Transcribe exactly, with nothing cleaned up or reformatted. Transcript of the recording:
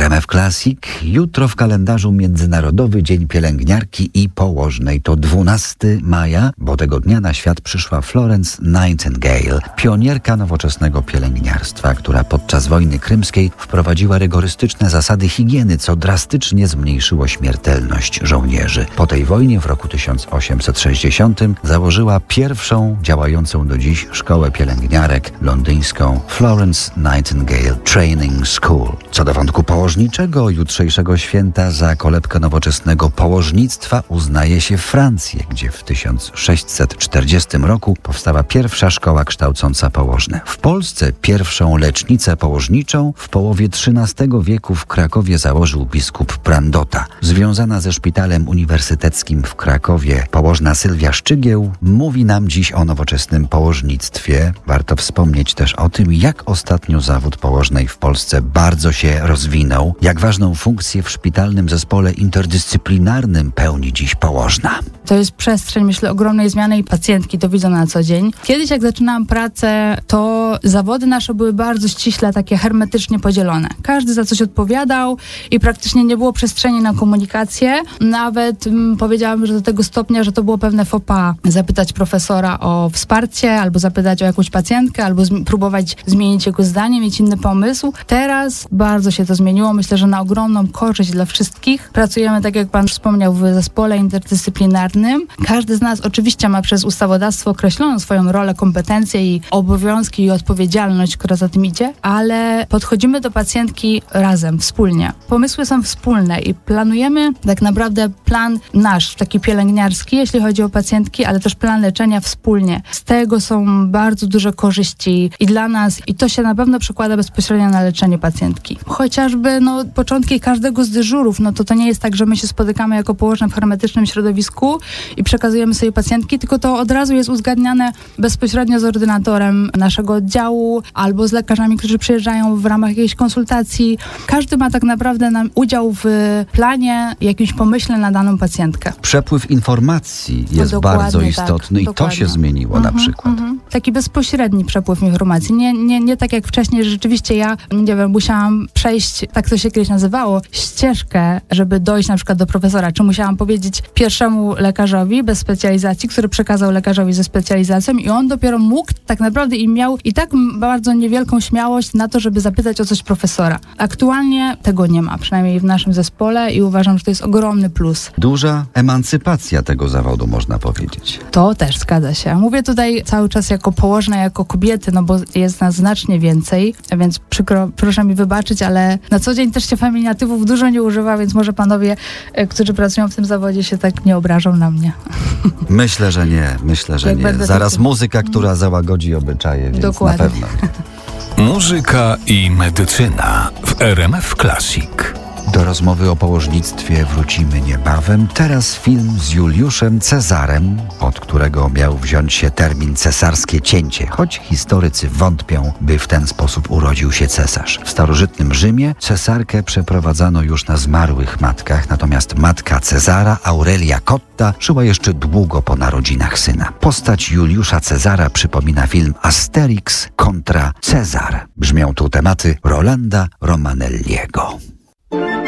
R M F Classic. Jutro w kalendarzu Międzynarodowy Dzień Pielęgniarki i Położnej. To dwunastego maja, bo tego dnia na świat przyszła Florence Nightingale, pionierka nowoczesnego pielęgniarstwa, która podczas wojny krymskiej wprowadziła rygorystyczne zasady higieny, co drastycznie zmniejszyło śmiertelność żołnierzy. Po tej wojnie w roku tysiąc osiemset sześćdziesiątym założyła pierwszą działającą do dziś szkołę pielęgniarek, londyńską Florence Nightingale Training School. Co do wątku położniczego, jutrzejszego święta za kolebkę nowoczesnego położnictwa uznaje się Francję, gdzie w tysiąc sześćset czterdziestym roku powstała pierwsza szkoła kształcąca położne. W Polsce pierwszą lecznicę położniczą w połowie trzynastego wieku w Krakowie założył biskup Prandota. Związana ze szpitalem uniwersyteckim w Krakowie położna Sylwia Szczygieł mówi nam dziś o nowoczesnym położnictwie. Warto wspomnieć też o tym, jak ostatnio zawód położnej w Polsce bardzo się rozwinął, jak ważną funkcję w szpitalnym zespole interdyscyplinarnym pełni dziś położna. To jest przestrzeń, myślę, ogromnej zmiany i pacjentki to widzą na co dzień. Kiedyś, jak zaczynałam pracę, to zawody nasze były bardzo ściśle takie hermetycznie podzielone. Każdy za coś odpowiadał i praktycznie nie było przestrzeni na komunikację. Nawet m, powiedziałam, że do tego stopnia, że to było pewne faux pas. Zapytać profesora o wsparcie, albo zapytać o jakąś pacjentkę, albo zm- próbować zmienić jego zdanie, mieć inny pomysł. Teraz bardzo się to zmieniło. Myślę, że na ogromną korzyść dla wszystkich. Pracujemy, tak jak pan wspomniał, w zespole interdyscyplinarnym. Każdy z nas oczywiście ma przez ustawodawstwo określoną swoją rolę, kompetencje i obowiązki i odpowiedzialność, która za tym idzie, ale podchodzimy do pacjentki razem, wspólnie. Pomysły są wspólne i planujemy tak naprawdę plan nasz, taki pielęgniarski, jeśli chodzi o pacjentki, ale też plan leczenia wspólnie. Z tego są bardzo duże korzyści i dla nas, i to się na pewno przekłada bezpośrednio na leczenie pacjentki. Chociażby no, początki każdego z dyżurów, no to to nie jest tak, że my się spotykamy jako położne w hermetycznym środowisku i przekazujemy sobie pacjentki, tylko to od razu jest uzgadniane bezpośrednio z ordynatorem naszego oddziału albo z lekarzami, którzy przyjeżdżają w ramach jakiejś konsultacji. Każdy ma tak naprawdę nam udział w planie, jakimś pomyśle na daną pacjentkę. Przepływ informacji jest no, bardzo tak, istotny i dokładnie. to się zmieniło Mhm, na przykład. Mhm. Taki bezpośredni przepływ informacji. Nie, nie, nie tak jak wcześniej, że rzeczywiście ja, nie wiem, musiałam przejść, tak to się kiedyś nazywało, ścieżkę, żeby dojść na przykład do profesora. Czy musiałam powiedzieć pierwszemu lekarzowi bez specjalizacji, który przekazał lekarzowi ze specjalizacją i on dopiero mógł tak naprawdę i miał i tak bardzo niewielką śmiałość na to, żeby zapytać o coś profesora. Aktualnie tego nie ma, przynajmniej w naszym zespole i uważam, że to jest ogromny plus. Duża emancypacja tego zawodu, można powiedzieć. To też zgadza się. Mówię tutaj cały czas jako położna, jako kobiety, no bo jest nas znacznie więcej, więc przykro, proszę mi wybaczyć, ale na co dzień też się feminatywów dużo nie używa, więc może panowie, którzy pracują w tym zawodzie, się tak nie obrażą na mnie. Myślę, że nie. Myślę, że Jak nie. będę Zaraz taki... muzyka, która załagodzi obyczaje, więc Dokładnie. na pewno. Muzyka i medycyna w R M F Classic. Do rozmowy o położnictwie wrócimy niebawem. Teraz film z Juliuszem Cezarem, od którego miał wziąć się termin cesarskie cięcie, choć historycy wątpią, by w ten sposób urodził się cesarz. W starożytnym Rzymie cesarkę przeprowadzano już na zmarłych matkach, natomiast matka Cezara, Aurelia Cotta, żyła jeszcze długo po narodzinach syna. Postać Juliusza Cezara przypomina film Asterix kontra Cezar. Brzmią tu tematy Rolanda Romanelliego.